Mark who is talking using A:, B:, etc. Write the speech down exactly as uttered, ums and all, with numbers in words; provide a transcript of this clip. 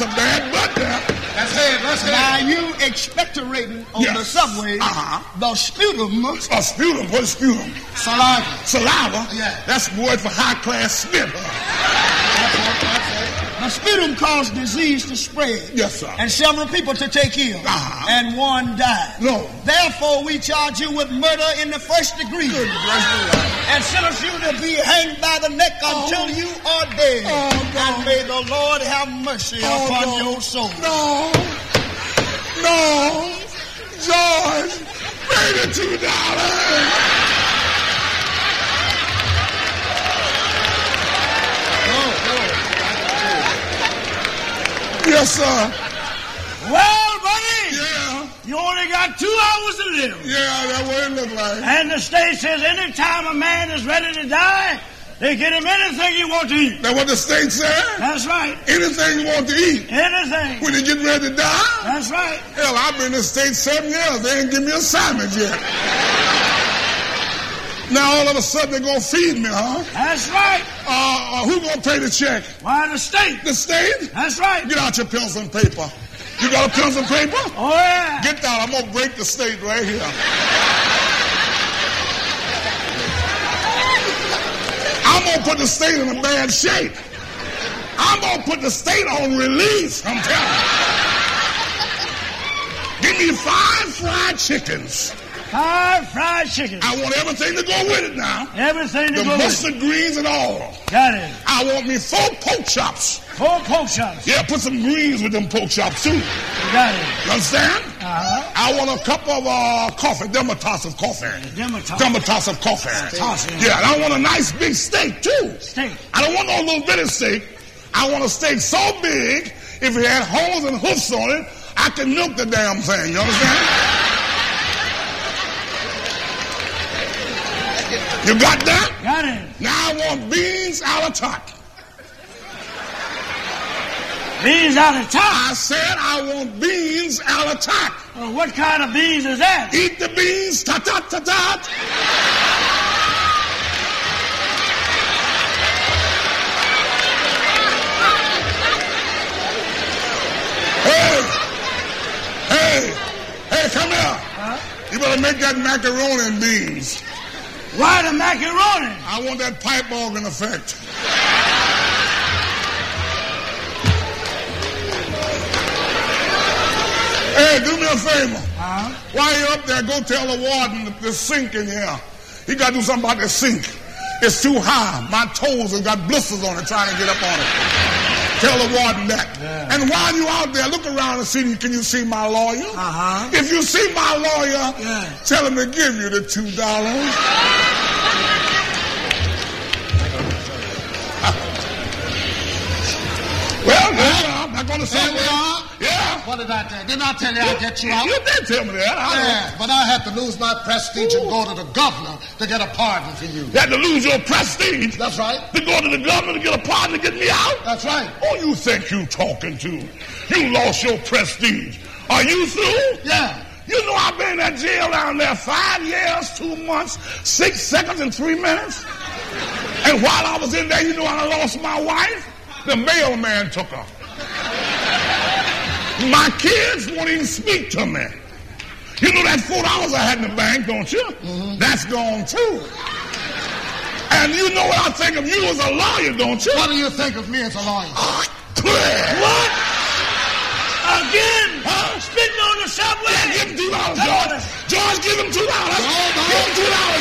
A: a bad butt there.
B: That's it, that's it.
C: Now you expectorating on
A: Yes.
C: the subway
A: Uh-huh.
C: the sputum.
A: A sputum? What is sputum?
B: Saliva.
A: Saliva?
B: Yeah.
A: That's the word for high-class spit.
B: That's it, that's it.
C: The sputum caused disease to spread.
A: Yes, sir.
C: And several people to take ill.
A: Uh-huh.
C: And one died.
A: No.
C: Therefore, we charge you with murder in the first degree.
A: Good gracious.
C: And sentence you to be hanged by the neck until you are dead.
A: Oh, no.
C: And may the Lord have mercy
A: Oh,
C: upon
A: no.
C: your soul.
A: No. No. George, pay the two dollars. Yes, sir.
C: Well, buddy,
A: Yeah.
C: you only got two hours to live.
A: Yeah, that's what it look like.
C: And the state says anytime a man is ready to die, they get him anything he wants to eat.
A: That's what the state said?
C: That's right.
A: Anything you want to eat
C: Anything.
A: when you get ready to die?
C: That's right.
A: Hell, I've been in the state seven years. They ain't give me an assignment yet. Now all of a sudden they're going to feed me, huh?
C: That's right.
A: Uh, uh, who going to pay the check?
C: Why, the state.
A: The state?
C: That's right.
A: Get out your pencil and paper. You got a pencil and paper?
C: Oh, yeah.
A: Get down. I'm going to break the state right here. I'm going to put the state in a bad shape. I'm going to put the state on release, I'm telling you. Give me five fried chickens.
C: Five fried chicken.
A: I want everything to go with it now.
C: Everything to
A: The
C: go with.
A: mustard greens and all.
C: Got it.
A: I want me four pork chops.
C: Four pork chops.
A: Yeah, put some greens with them pork chops too.
C: Got it.
A: You understand?
C: Uh-huh.
A: I want a cup of uh, coffee. Them a toss of coffee.
C: Them a toss.
A: Them a toss of coffee.
C: Toss it.
A: Yeah, and I want a nice big steak too.
C: Steak.
A: I don't want no little bitty steak. I want a steak so big, if it had holes and hoofs on it, I can milk the damn thing. You understand? You got that?
C: Got it.
A: Now I want beans a la tarte.
C: Beans out of top.
A: I said I want beans a la tarte.
C: Well, what kind of beans is that?
A: Eat the beans, ta ta ta ta. Hey, hey, hey, come here.
C: Huh?
A: You better make that macaroni and beans.
C: Why the macaroni?
A: I want that pipe organ effect. Hey, do me a favor.
C: Huh?
A: While you're up there, go tell the warden that the sink in here. He got to do something about the sink. It's too high. My toes have got blisters on it trying to get up on it. Tell the warden that.
C: Yeah.
A: And while you're out there, look around and see, can you see my lawyer?
C: Uh-huh.
A: If you see my lawyer,
C: Yeah.
A: tell him to give you the two dollars. Well, well, I'm not going to say
B: Here we
A: that.
B: are.
A: Yeah.
B: What did I tell you? Didn't I tell you I'd get you out?
A: You did tell me that. I
B: Yeah, but I had to lose my prestige and go to the governor to get a pardon for you.
A: You had to lose your prestige
B: That's right.
A: to go to the governor to get a pardon to get me out?
B: That's right.
A: Who you think you talking to? You lost your prestige. Are you through?
B: Yeah.
A: You know I've been in that jail down there five years, two months, six seconds, and three minutes. And while I was in there, you know I lost my wife? The mailman took her. My kids won't even speak to me. You know that four dollars I had in the bank, don't you? Mm-hmm. That's gone too. And you know what I think of you as a lawyer, don't you?
B: What do you think of me as a lawyer?
A: What?
C: Again?
A: Huh?
C: Spitting on the subway?
A: Yeah, give him two dollars, George. George, give him two dollars.
B: No, no.
A: Give him two dollars.